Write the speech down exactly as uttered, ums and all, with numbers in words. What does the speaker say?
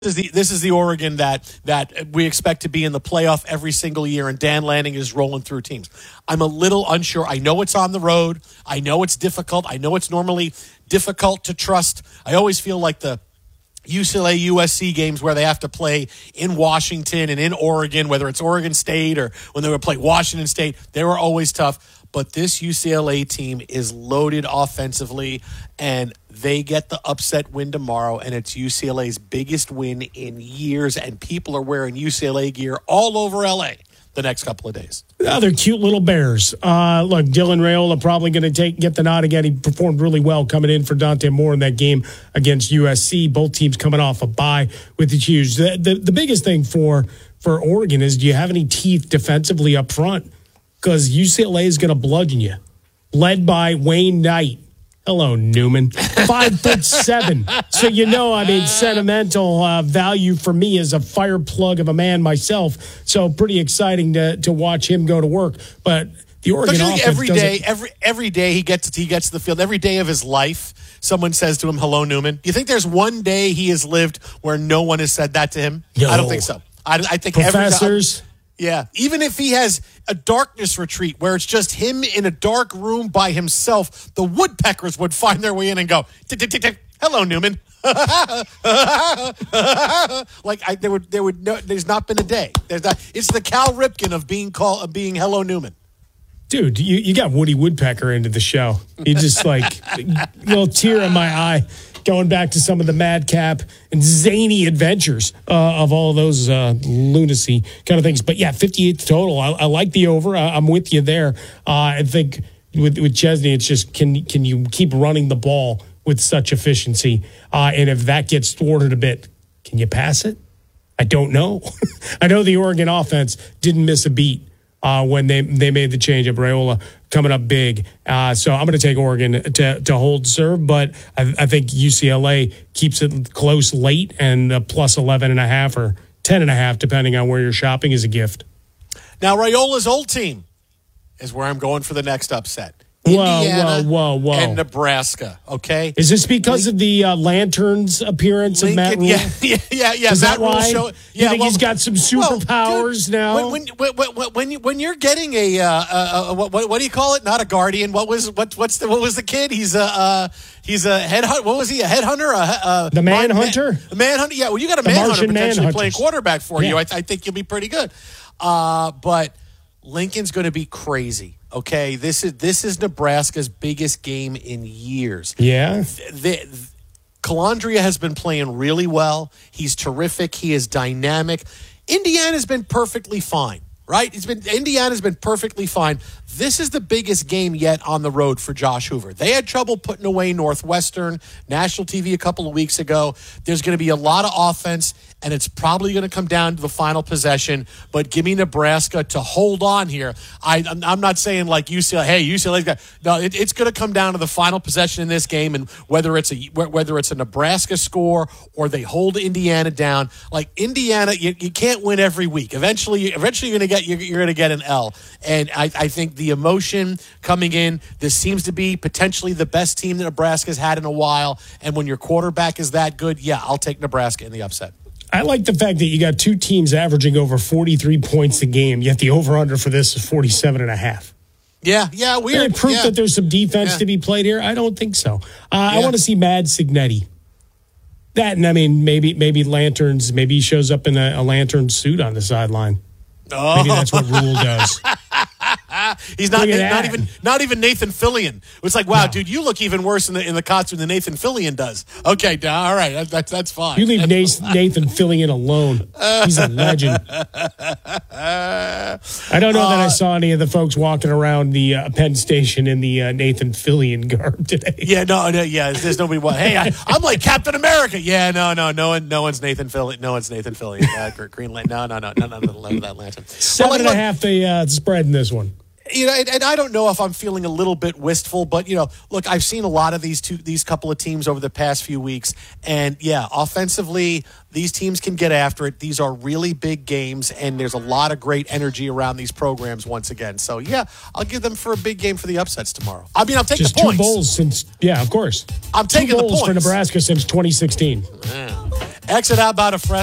is the this is the Oregon that that we expect to be in the playoff every single year, and Dan Lanning is rolling through teams. I'm a little unsure. I know it's on the road. I know it's difficult. I know it's normally difficult to trust. I always feel like the U C L A U S C games where they have to play in Washington and in Oregon, whether it's Oregon State or when they would play Washington State, they were always tough. But this U C L A team is loaded offensively, and they get the upset win tomorrow, and it's U C L A's biggest win in years, and people are wearing U C L A gear all over L A the next couple of days. Oh, they're cute little bears. Uh, look, Dylan Raiola probably going to take get the nod again. He performed really well coming in for Dante Moore in that game against U S C. Both teams coming off a bye with the huge. The, the, the biggest thing for, for Oregon is, do you have any teeth defensively up front? Because U C L A is going to bludgeon you. Led by Wayne Knight. Hello, Newman. Five foot seven. So, you know, I mean, sentimental uh, value for me as a fire plug of a man myself. So pretty exciting to to watch him go to work. But the Oregon Don't you think offense every day, every every day he gets he gets to the field, every day of his life, someone says to him, "Hello, Newman." Do you think there's one day he has lived where no one has said that to him? No. I don't think so. I, I think Professors. Every, Yeah, even if he has a darkness retreat where it's just him in a dark room by himself, the woodpeckers would find their way in and go, tick, tick, tick, tick. Hello, Newman. Like I, there would, there would no, there's not been a day. There's not. It's the Cal Ripken of being called, of being Hello, Newman. Dude, you, you got Woody Woodpecker into the show. You just like a little tear in my eye. Going back to some of the madcap and zany adventures uh, of all those uh, lunacy kind of things. But yeah, fifty-eight total. I, I like the over. I, I'm with you there. Uh, I think with, with Chesney, it's just can can you keep running the ball with such efficiency? Uh, and if that gets thwarted a bit, can you pass it? I don't know. I know the Oregon offense didn't miss a beat uh, when they, they made the change of Raiola coming up big. Uh, so I'm going to take Oregon to, to hold serve, but I, I think U C L A keeps it close late, and the plus eleven and a half or ten and a half, depending on where you're shopping, is a gift. Now, Raiola's old team is where I'm going for the next upset. Whoa, Indiana whoa, whoa, whoa. and Nebraska, okay? Is this because Link, of the uh, Lanterns appearance Lincoln, of Matt Rule? Yeah, yeah, yeah. yeah. Is Matt that Rule why? Show, you yeah, think well, he's got some superpowers well, now? When, when, when, when, you, when you're getting a, uh, uh, what, what do you call it? Not a guardian. What was what what's the, what was the kid? He's a uh, he's a head. What was he? A headhunter? A, uh, the manhunter? Man, manhunter. Yeah. Well, you got a the manhunter Martian potentially playing quarterback for yeah. you. I, I think you'll be pretty good. Uh, but Lincoln's going to be crazy. Okay, this is this is Nebraska's biggest game in years. Yeah, the, the, Calandria has been playing really well. He's terrific. He is dynamic. Indiana's been perfectly fine, right? It's been Indiana's been perfectly fine. This is the biggest game yet on the road for Josh Hoover. They had trouble putting away Northwestern, national T V a couple of weeks ago. There's going to be a lot of offense, and it's probably going to come down to the final possession. But give me Nebraska to hold on here. I, I'm, I'm not saying like U C L A. Hey, U C L A's got no. It, it's going to come down to the final possession in this game, and whether it's a whether it's a Nebraska score or they hold Indiana down. Like Indiana, you, you can't win every week. Eventually, eventually you're going to get you're, you're going to get an L. And I, I think the emotion coming in, this seems to be potentially the best team that Nebraska's had in a while. And when your quarterback is that good, yeah, I'll take Nebraska in the upset. I like the fact that you got two teams averaging over forty-three points a game, yet the over-under for this is forty-seven and a half. Yeah, yeah, weird. Any proof yeah. that there's some defense yeah. to be played here? I don't think so. Uh, yeah. I want to see Mad Signetti. That, and I mean, maybe maybe Lanterns, maybe he shows up in a, a Lantern suit on the sideline. Oh. Maybe that's what Rule does. He's not not even not even Nathan Fillion. It's like, wow, no. dude, you look even worse in the in the costume than Nathan Fillion does. Okay, all right, that's that's, that's fine. You leave Nathan Fillion alone. He's a legend. I don't know uh, that I saw any of the folks walking around the uh, Penn Station in the uh, Nathan Fillion garb today. Yeah, no, no, yeah. There's nobody. Hey, I, I'm like Captain America. Yeah, no, no, no one, no one's Nathan Fillion. No one's Nathan Fillion. Uh, Green Lantern. No, no, no, no, no, no, no, that lantern. Seven well, like, and a half the uh, spread in this one. You know, and, and I don't know if I'm feeling a little bit wistful, but you know, look, I've seen a lot of these two, these couple of teams over the past few weeks, and yeah, offensively, these teams can get after it. These are really big games, and there's a lot of great energy around these programs once again. So yeah, I'll give them for a big game for the upsets tomorrow. I mean, I'll take Just the points. Two bowls since, yeah, of course. I'm taking two the bowls points for Nebraska since twenty sixteen. Yeah. Exit out about a fresh.